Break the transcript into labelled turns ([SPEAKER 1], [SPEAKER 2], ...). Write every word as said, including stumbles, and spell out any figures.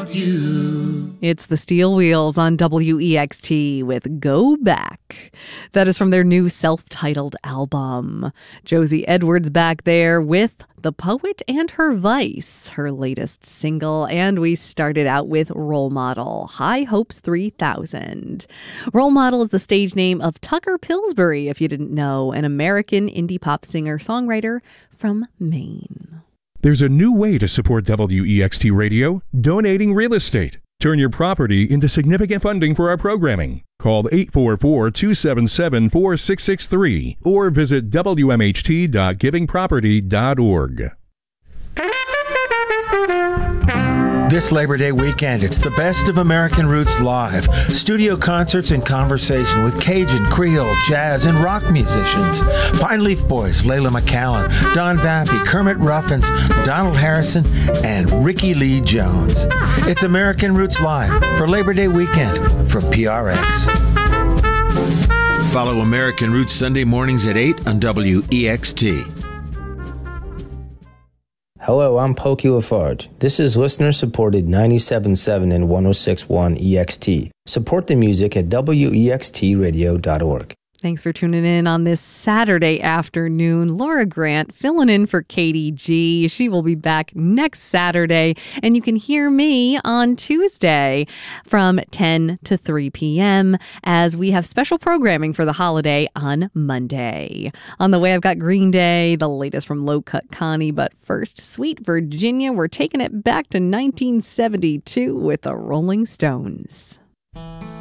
[SPEAKER 1] without you.
[SPEAKER 2] It's the Steel Wheels on W E X T with Go Back. That is from their new self-titled album. Josie Edwards back there with The Poet and Her Vice, her latest single. And we started out with Role Model, High Hopes three thousand. Role Model is the stage name of Tucker Pillsbury, if you didn't know, an American indie pop singer-songwriter from Maine.
[SPEAKER 3] There's a new way to support W E X T Radio, donating real estate. Turn your property into significant funding for our programming. Call eight four four, two seven seven, four six six three or visit W M H T dot giving property dot org.
[SPEAKER 4] This Labor Day weekend, it's the best of American Roots Live. Studio concerts and conversation with Cajun, Creole, jazz, and rock musicians. Pine Leaf Boys, Layla McCallan, Don Vappy, Kermit Ruffins, Donald Harrison, and Ricky Lee Jones. It's American Roots Live for Labor Day weekend from P R X.
[SPEAKER 5] Follow American Roots Sunday mornings at eight on W E X T.
[SPEAKER 6] Hello, I'm Pokey Lafarge. This is listener-supported ninety-seven point seven and one oh six point one E X T. Support the music at W E X T radio dot org.
[SPEAKER 2] Thanks for tuning in on this Saturday afternoon. Laura Grant filling in for Katie G. She will be back next Saturday, and you can hear me on Tuesday from ten to three p.m. as we have special programming for the holiday on Monday. On the way, I've got Green Day, the latest from Low Cut Connie, but first, Sweet Virginia. We're taking it back to nineteen seventy-two with the Rolling Stones.